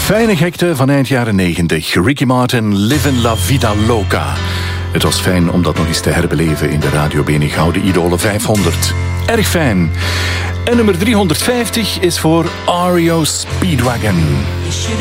Fijne gekte van eind jaren 90. Ricky Martin, Livin' La Vida Loca. Het was fijn om dat nog eens te herbeleven in de Radio BNG Gouden Idolen 500. Erg fijn. En nummer 350 is voor REO Speedwagon.